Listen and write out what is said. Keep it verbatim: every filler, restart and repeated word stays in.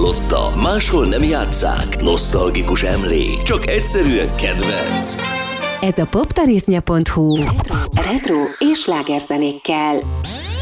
hallotta, máshol nem játsszák. Nosztalgikus emlék, csak egyszerűen kedvenc. Ez a poptarisznya pont hu retro, retro és slágerzenékkel.